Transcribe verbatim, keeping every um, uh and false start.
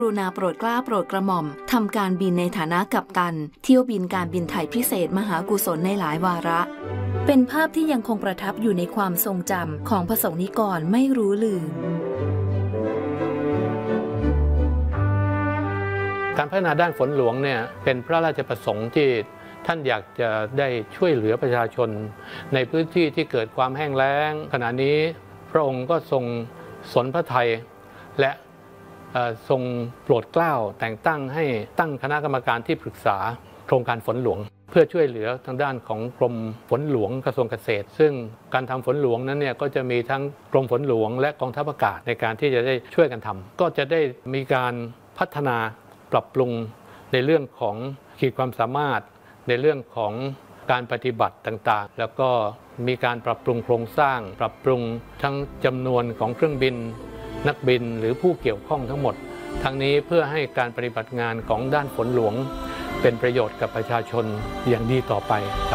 กรุณาโปรดเกล้าโปรดกระหม่อมทำการบินในฐานะกัปตันเที่ยวบินการบินไทยพิเศษมหากุศลในหลายวาระเป็นภาพที่ยังคงประทับอยู่ในความทรงจำของประสงค์นิกรไม่รู้ลืมการพัฒนาด้านฝนหลวงเนี่ยเป็นพระราชประสงค์ที่ท่านอยากจะได้ช่วยเหลือประชาชนในพื้นที่ที่เกิดความแห้งแล้งขณะนี้พระองค์ก็ทรงสนพระทัยและทรงโปรดเกล้าแต่งตั้งให้ตั้งคณะกรรมการที่ปรึกษาโครงการฝนหลวงเพื่อช่วยเหลือทางด้านของกรมฝนหลวงกระทรวงเกษตรซึ่งการทำฝนหลวงนั้นเนี่ยก็จะมีทั้งกรมฝนหลวงและกองทัพอากาศในการที่จะได้ช่วยกันทำก็จะได้มีการพัฒนาปรับปรุงในเรื่องของขีดความสามารถในเรื่องของการปฏิบัติต่างๆแล้วก็มีการปรับปรุงโครงสร้างปรับปรุงทั้งจำนวนของเครื่องบินนักบินหรือผู้เกี่ยวข้องทั้งหมดทั้งนี้เพื่อให้การปฏิบัติงานของด้านฝนหลวงเป็นประโยชน์กับประชาชนอย่างดีต่อไป